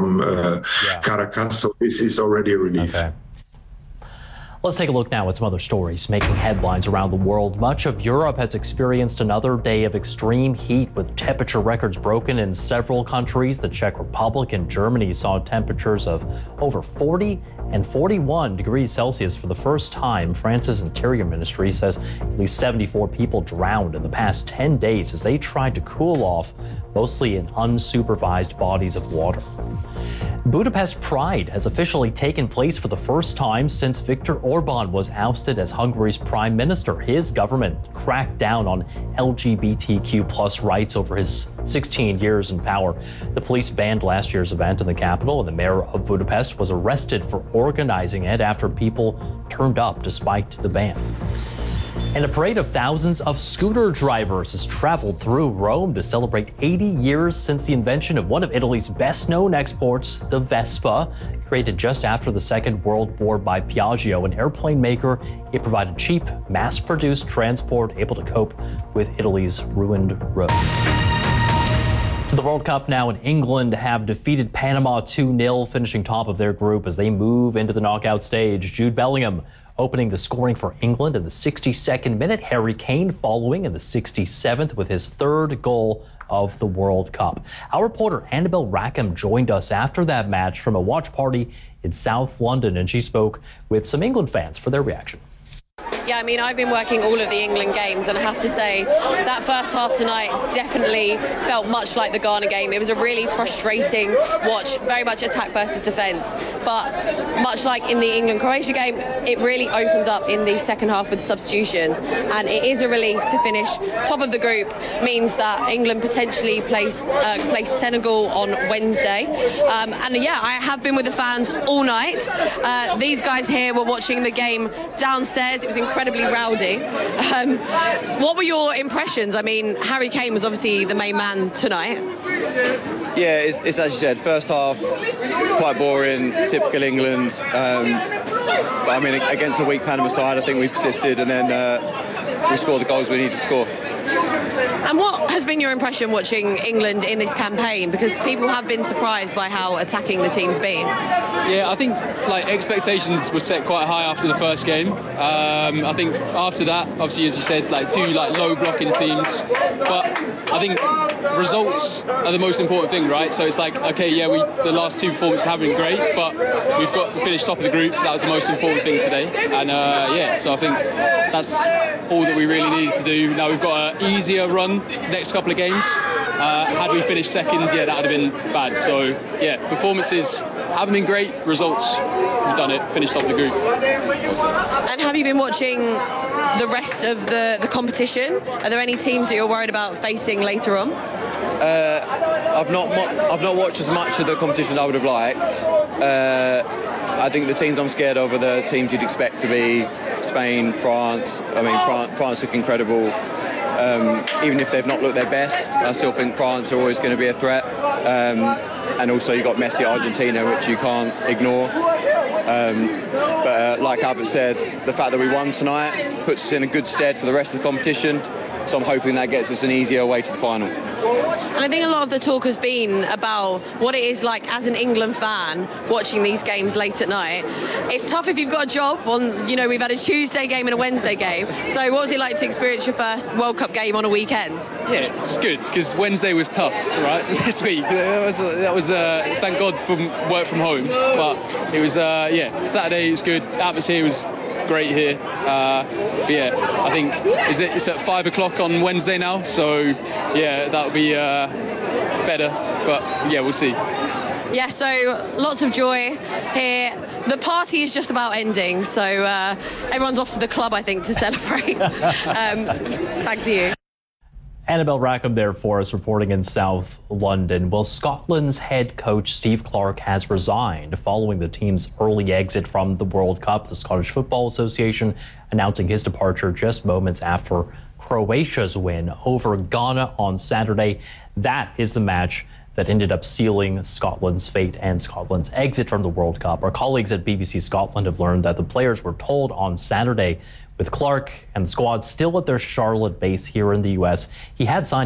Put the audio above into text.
from Caracas. So this is already a relief. Okay. Let's take a look now at some other stories making headlines around the world. Much of Europe has experienced another day of extreme heat with temperature records broken in several countries. The Czech Republic and Germany saw temperatures of over 40 and 41 degrees Celsius for the first time. France's Interior Ministry says at least 74 people drowned in the past 10 days as they tried to cool off, mostly in unsupervised bodies of water. Budapest Pride has officially taken place for the first time since Viktor Orban was ousted as Hungary's prime minister. His government cracked down on LGBTQ+ rights over his 16 years in power. The police banned last year's event in the capital, and the mayor of Budapest was arrested for organizing it after people turned up despite the ban. And a parade of thousands of scooter drivers has traveled through Rome to celebrate 80 years since the invention of one of Italy's best-known exports, the Vespa. Created just after the Second World War by Piaggio, an airplane maker, it provided cheap, mass-produced transport able to cope with Italy's ruined roads. To the World Cup now, and England have defeated Panama 2-0, finishing top of their group as they move into the knockout stage. Jude Bellingham opening the scoring for England in the 62nd minute. Harry Kane following in the 67th with his third goal of the World Cup. Our reporter Annabelle Rackham joined us after that match from a watch party in South London, and she spoke with some England fans for their reaction. Yeah, I mean, I've been working all of the England games, and I have to say that first half tonight definitely felt much like the Ghana game. It was a really frustrating watch, very much attack versus defence. But much like in the England-Croatia game, it really opened up in the second half with substitutions, and it is a relief to finish top of the group. Means that England potentially place Senegal on Wednesday. And yeah, I have been with the fans all night. These guys here were watching the game downstairs. It was incredibly rowdy. What were your impressions? I mean, Harry Kane was obviously the main man tonight. Yeah, it's as you said, first half quite boring, typical England. But I mean, against a weak Panama side, I think we persisted, and then we scored the goals we need to score. And what has been your impression watching England in this campaign? Because people have been surprised by how attacking the team's been. Yeah, I think expectations were set quite high after the first game. I think after that, obviously, as you said, two low blocking teams. But I think results are the most important thing, right? So it's okay, yeah, the last two performances have been great, but we've got to finish top of the group. That was the most important thing today. And yeah, so I think that's all that we really needed to do. Now we've got an easier run next couple of games. Had we finished second, yeah, that would have been bad. So yeah, performances haven't been great. Results, we've done it, finished top of the group. And have you been watching the rest of the competition? Are there any teams that you're worried about facing later on? I've not watched as much of the competition as I would have liked. I think the teams I'm scared of are the teams you'd expect to be Spain, France. I mean, France look incredible. Even if they've not looked their best, I still think France are always going to be a threat. And also you've got Messi at Argentina, which you can't ignore. But like Albert said, the fact that we won tonight puts us in a good stead for the rest of the competition. So I'm hoping that gets us an easier way to the final. And I think a lot of the talk has been about what it is like as an England fan watching these games late at night. It's tough if you've got a job on, we've had a Tuesday game and a Wednesday game. So what was it like to experience your first World Cup game on a weekend? Yeah, it's good, because Wednesday was tough, right, this week. That was thank God for work from home. But it was, yeah, Saturday was good. The atmosphere was great here. But yeah, I think it's at 5 o'clock on Wednesday now, so yeah, that'll be better, but yeah, we'll see. Yeah, so lots of joy here. The party is just about ending, so everyone's off to the club, I think, to celebrate. Back to you. Annabelle Rackham there for us, reporting in South London. Well, Scotland's head coach Steve Clarke has resigned following the team's early exit from the World Cup. The Scottish Football Association announcing his departure just moments after Croatia's win over Ghana on Saturday. That is the match that ended up sealing Scotland's fate and Scotland's exit from the World Cup. Our colleagues at BBC Scotland have learned that the players were told on Saturday, with Clarke and the squad still at their Charlotte base here in the U.S., he had signed